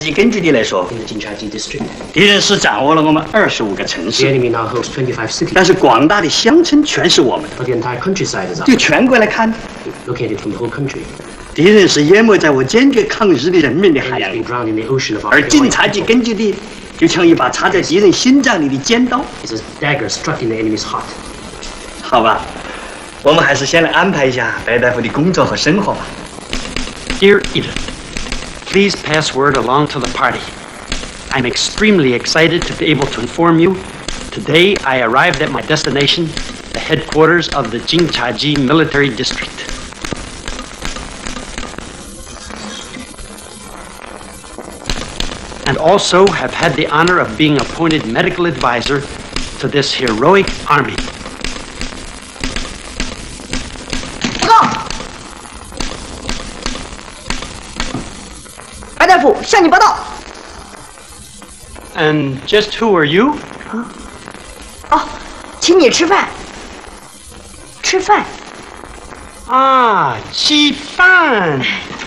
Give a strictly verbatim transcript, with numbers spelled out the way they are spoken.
以根据地来说， in the Jinchaji district. 敌人是掌握了我们二十五个城 The 市， enemy now holds twenty-five cities, 但是广大的乡村全是我们的。 but the entire countryside is 就 ours. 全国来看， Look at it from the whole country. 敌人是淹没在我坚决抗日的人民的 The 海 enemy 洋 has 里， been drowned in the ocean of our 而晋 heroic 察冀 people. 根据地就像一把插在敌人心脏里的尖刀。 It's a dagger struck in the enemy's heart. 好吧，我们还是先来安排一下白大夫的工作和生活吧。 Dear Edith, please pass word along to the party. I'm extremely excited to be able to inform you. Today I arrived at my destination, the headquarters of the Jinchaji Military District. And also have had the honor of being appointed medical advisor to this heroic army. 报告，白大夫向你报道。 And just who are you? 哦，请你吃饭。吃饭。 Ah, Chi Fan.